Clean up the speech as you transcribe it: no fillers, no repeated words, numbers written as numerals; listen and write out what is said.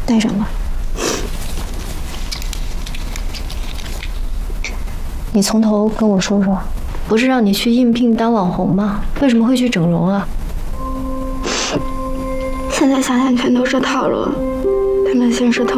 戴上吧。你从头跟我说说，不是让你去应聘当网红吗？为什么会去整容啊？ 现在想想全都是套路，他们先是偷